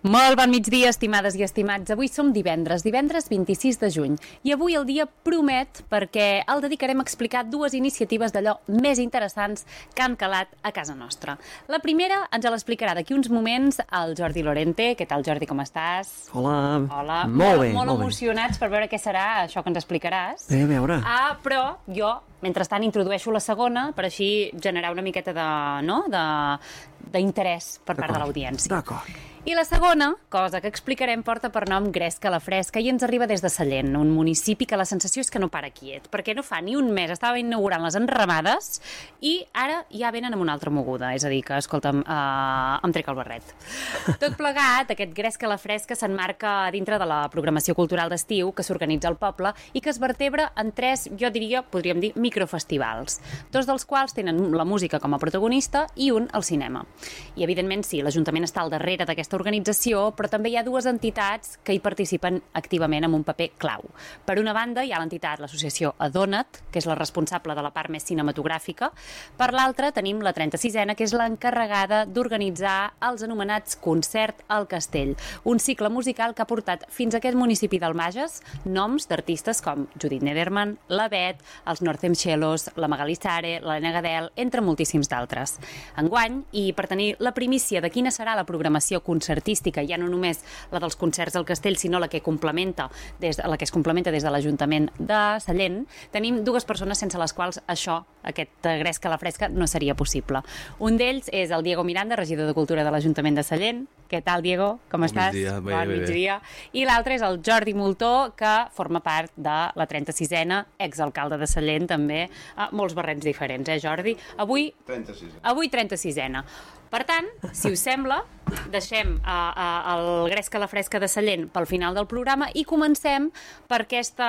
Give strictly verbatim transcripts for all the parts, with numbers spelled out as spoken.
Molt bon migdia, estimades i estimats. Avui som divendres, divendres vint-i-sis de juny. I avui el dia promet perquè el dedicarem a explicar dues iniciatives d'allò més interessants que han calat a casa nostra. La primera ens l'explicarà d'aquí uns moments el Jordi Lorente. Què tal, Jordi, com estàs? Hola. Hola. Molt bé, molt, molt molt emocionats per veure què serà això que ens explicaràs. Bé, a veure. Ah, però jo, mentrestant, introdueixo la segona per així generar una miqueta de, no? de, d'interès per part de l'audiència. D'acord. I la segona cosa que explicarem porta per nom Gresca la Fresca i ens arriba des de Sallent, un municipi que la sensació és que no para quiet, perquè no fa ni un mes estava inaugurant les enramades i ara ja venen amb una altra moguda, és a dir, que, escolta'm, eh, em trec el barret. Tot plegat, aquest Gresca la Fresca s'enmarca dintre de la programació cultural d'estiu que s'organitza al poble i que es vertebra en tres, jo diria, podríem dir, microfestivals, dos dels quals tenen la música com a protagonista i un el cinema. I, evidentment, sí, l'Ajuntament està al darrere d'aquesta organització, però també hi ha dues entitats que hi participen activament amb un paper clau. Per una banda, hi ha l'entitat, l'associació Adona't, que és la responsable de la part més cinematogràfica. Per l'altra, tenim la trenta-sisena, que és l'encarregada d'organitzar els anomenats Concert al Castell, un cicle musical que ha portat fins a aquest municipi del Bages noms d'artistes com Judit Nederman, la Bet, els Northern Cellos, la Magali Sare, l'Helena Gadel, entre moltíssims d'altres. Enguany, i per tenir la primícia de quina serà la programació concertística, ja no només la dels concerts al Castell, sinó la que complementa des de, la que es complementa des de l'Ajuntament de Sallent, tenim dues persones sense les quals això, aquest Gresca la Fresca, no seria possible. Un d'ells és el Diego Miranda, regidor de Cultura de l'Ajuntament de Sallent. Què tal, Diego? Com bon estàs? Migdia, bé, bon bé, migdia. I l'altre és el Jordi Moltó, que forma part de la trenta-sisena, exalcalde de Sallent, també. Ah, molts barrets diferents, eh, Jordi? Avui... trenta-sisena. Avui trenta-sisena. Per tant, si us sembla, deixem uh, uh, el Gresca la Fresca de Sallent pel final del programa i comencem per aquesta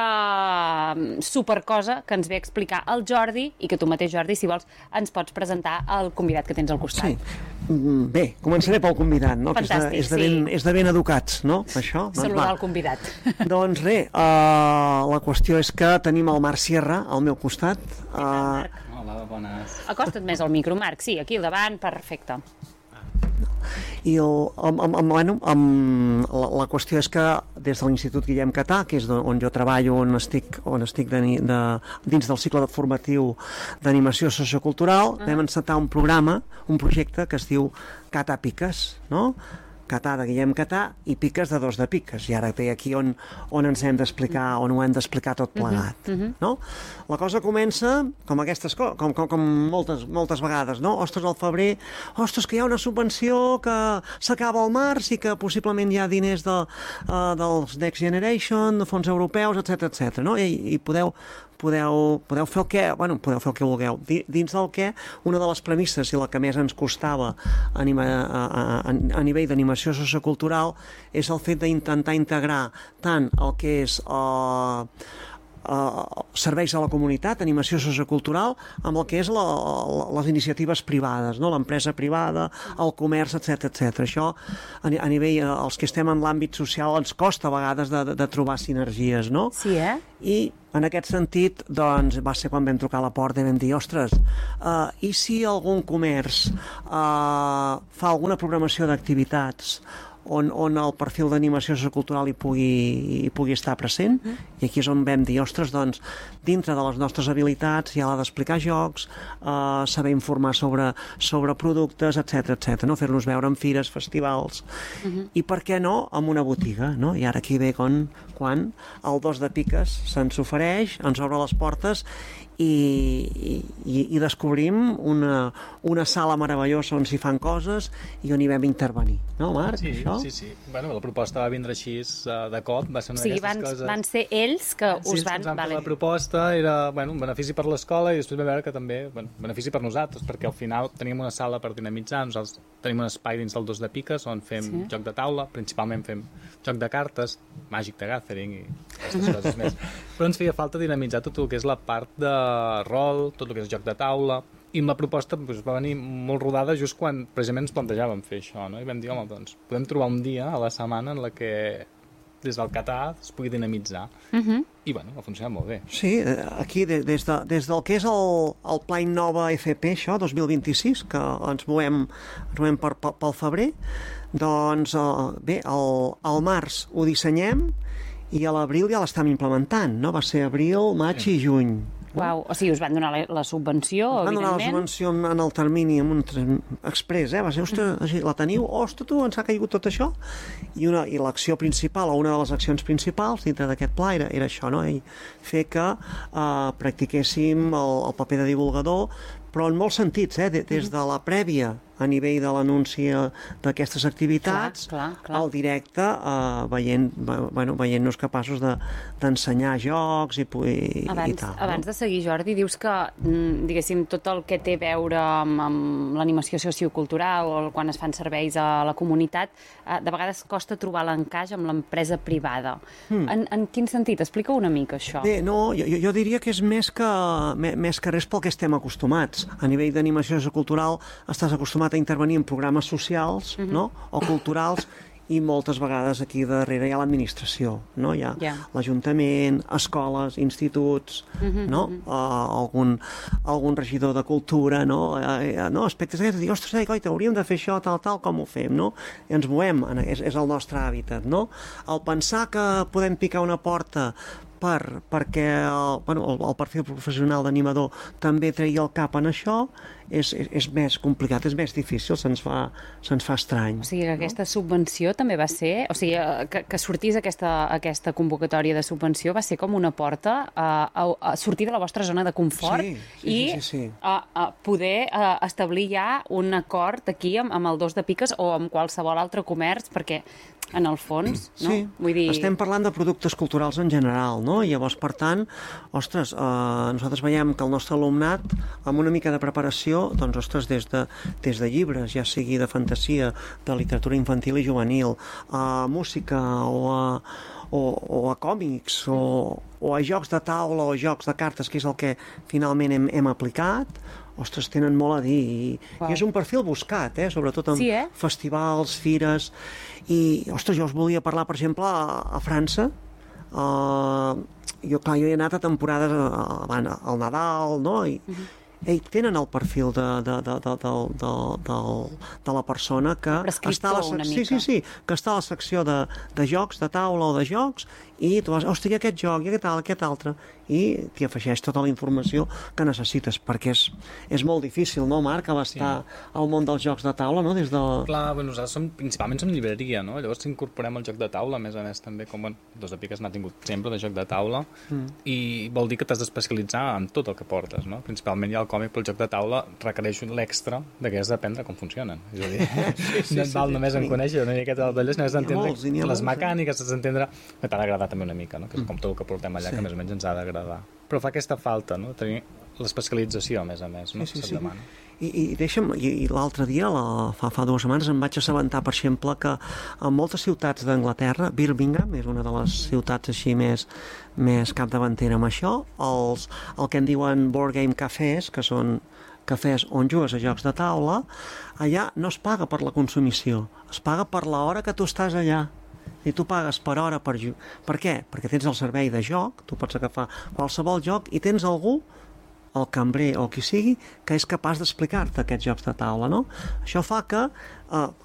supercosa que ens ve a explicar el Jordi i que tu mateix, Jordi, si vols, ens pots presentar el convidat que tens al costat. Sí. Bé, començaré pel convidat, no? Fantàstic, que és de, és de, ben, sí. és de ben educats, no? Això? Doncs Saludar va. el convidat. Doncs res, uh, la qüestió és que tenim el Marc Sierra al meu costat. Uh, Hola, bones. Acosta't més al micro, Marc. Sí, aquí al davant, perfecte. I el, amb, amb, amb, bueno, amb, la, la qüestió és que des de l'Institut Guillem Catà, que és on jo treballo, on estic, on estic de, de, dins del cicle formatiu d'animació sociocultural, uh-huh. vam encetar un programa, un projecte que es diu Catà Piques, no? Catà de Guillem Catà i Piques de Dos de Piques, i ara té aquí on, on ens hem d'explicar, on ho hem d'explicar tot plegat, uh-huh. no? La cosa comença com aquestes coses, com, com, com moltes, moltes vegades, no? Ostres, al febrer, ostres, que hi ha una subvenció que s'acaba al març i que possiblement hi ha diners de, uh, dels Next Generation, de fons europeus, etcètera, etcètera, no? I, i podeu Podeu, podeu fer el que, bueno, podeu fer el que vulgueu. Dins del que, una de les premisses i la que més ens costava anima, a, a, a nivell d'animació sociocultural és el fet d'intentar integrar tant el que és uh, uh, serveis a la comunitat, animació sociocultural, amb el que és la, la, les iniciatives privades, no? L'empresa privada, el comerç, etcètera, etcètera. Això, a, a nivell, uh, els que estem en l'àmbit social, ens costa a vegades de, de, de trobar sinergies, no? Sí, eh? I en aquest sentit, doncs, va ser quan vam trucar a la porta i vam dir, ostres, uh, i si algun comerç uh, fa alguna programació d'activitats on, on el perfil d'animació sociocultural hi pugui, hi pugui estar present, uh -huh. i aquí és on vam dir, ostres, doncs, dintre de les nostres habilitats hi ha la d'explicar jocs, uh, saber informar sobre, sobre productes, etcètera, etcètera, no? Fer-nos veure en fires, festivals, uh -huh. i per què no, amb una botiga, no? I ara aquí ve quan, quan el Dos de Piques se'ns ofereix, ens obre les portes i, i, i descobrim una, una sala meravellosa on s'hi fan coses i on hi vam intervenir, no, Marc? Sí, això? sí, sí. Bueno, la proposta va vindre així uh, de cop, va ser una O sigui, d'aquestes van, coses... van ser ells que Sí, us ens van... van fer Vale. la proposta, era bueno, un benefici per l'escola i després vam veure que també, bueno, benefici per nosaltres, perquè al final teníem una sala per dinamitzar, nosaltres tenim un espai dins del Dos de Piques on fem Sí. joc de taula, principalment fem joc de cartes, Magic the Gathering i aquestes coses més. Però ens feia falta dinamitzar tot el que és la part de rol, tot el que és joc de taula, i amb la proposta doncs, va venir molt rodada just quan precisament ens plantejàvem fer això, no? I vam dir, home, doncs podem trobar un dia a la setmana en la que des del Catà es pugui dinamitzar. Uh-huh. I, bueno, ha funcionat molt bé. Sí, aquí, de, des, de, des del que és el, el Pla Innova F P, això, dos mil vint-i-sis, que ens movem, ens movem per, per, pel febrer, doncs, uh, bé, al, al març ho dissenyem i a l'abril ja l'estem implementant, no? Va ser abril, maig sí. i juny. Uau, o sigui, us van donar la, la subvenció, van evidentment. Van donar la subvenció en, en el termini, en un express, eh? Va ser, ostres, la teniu? Ostres, tu, ens ha caigut tot això? I, una, i l'acció principal, o una de les accions principals dintre d'aquest pla era, era això, no? I fer que eh, practiquéssim el, el paper de divulgador, però en molts sentits, eh? Des de la prèvia a nivell de l'anunci d'aquestes activitats, clar, clar, clar. al directe, eh, veient, bueno, veient-nos capaços de, d'ensenyar jocs i, i, abans, i tal. Abans no? de seguir, Jordi, dius que, diguéssim, tot el que té a veure amb, amb l'animació sociocultural o quan es fan serveis a la comunitat, eh, de vegades costa trobar l'encaix amb l'empresa privada. Mm. En, en quin sentit? Explica una mica això. Bé, no, jo, jo diria que és més que, més que res pel que estem acostumats. A nivell d'animació sociocultural estàs acostumat a intervenir en programes socials, uh-huh. no? O culturals, i moltes vegades aquí darrere hi ha l'administració, no? Hi ha yeah. l'Ajuntament, escoles, instituts, uh-huh, no? Uh-huh. Uh, algun, algun regidor de cultura, no? Uh, no, aspectes aquests, dir, ostres, coita, hauríem de fer això, tal, tal, com ho fem, no? I ens movem, és, és el nostre hàbitat, no? El pensar que podem picar una porta per, perquè el, bueno, el, el perfil professional d'animador també tregui el cap en això, és, és, és més complicat, és més difícil, se'ns fa, se'ns fa estrany. O sigui que no? aquesta subvenció també va ser, o sigui, que, que sortís aquesta, aquesta convocatòria de subvenció va ser com una porta a, a, a sortir de la vostra zona de confort sí, sí, i sí, sí, sí. A, a poder a, establir ja un acord aquí amb, amb el Dos de Piques o amb qualsevol altre comerç, perquè en el fons, no? Sí, Vull dir... estem parlant de productes culturals en general, no? I llavors, per tant, ostres, eh, nosaltres veiem que el nostre alumnat, amb una mica de preparació, doncs, ostres, des de, des de llibres, ja sigui de fantasia, de literatura infantil i juvenil, a música o a, o, o a còmics, o, o a jocs de taula o jocs de cartes, que és el que finalment hem, hem aplicat, ostres, tenen molt a dir. I, wow. i és un perfil buscat, eh? Sobretot en sí, eh? festivals, fires. I, ostres, jo us volia parlar, per exemple, a, a França. Uh, jo, clar, jo he anat a temporades uh, al Nadal, no? I, uh-huh. Ei, tenen el perfil de, de, de, de, de, de, de, de la persona que està a la sec... sí, sí, sí, que està a la secció de, de jocs, de taula o de jocs, i tu vas, hòstia, i aquest joc, i aquest, aquest altre, i t'hi afegeix tota la informació que necessites, perquè és, és molt difícil, no, Marc, abastar sí. al món dels jocs de taula, no?, des de... Clar, bueno, nosaltres som, principalment som llibreria, no?, llavors incorporem el joc de taula, a més a més també, com bueno, Dos de Piques n'ha tingut sempre de joc de taula, mm. i vol dir que t'has d'especialitzar en tot el que portes, no?, principalment ja el còmic, però el joc de taula requereix l'extra de que has d'aprendre com funcionen, és a dir, sí, sí, no et val sí, només sí. en conèixer una miqueta d'elles, no has d'entendre molts, les molts, mecàniques, has d'entendre que t'ha d'agradar també una mica, no?, que és com tot el que portem allà, sí. que més o menys ens ha d'agradar. Però fa aquesta falta, no?, tenir l'especialització, a més a més, no?, sí, sí, que se't sí. demana. I, i deixa'm, i, i l'altre dia, la, fa, fa dues setmanes, em vaig assabentar, per exemple, que en moltes ciutats d'Anglaterra, Birmingham és una de les ciutats així més, més capdavantera amb això, els, el que en diuen board game cafès, que són cafès on jugues a jocs de taula, allà no es paga per la consumició, es paga per l'hora que tu estàs allà. I tu pagues per hora per jugar. Per què? Perquè tens el servei de joc, tu pots agafar qualsevol joc i tens algú, el cambrer o qui sigui, que és capaç d'explicar-te aquests jocs de taula, no? Això fa que, eh,